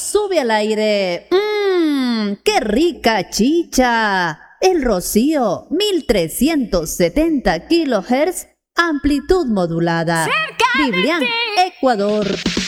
sube al aire. ¡Qué rica chicha! El Rocío, 1370 kHz, amplitud modulada. ¡Cerca de Biblián, ti! Ecuador.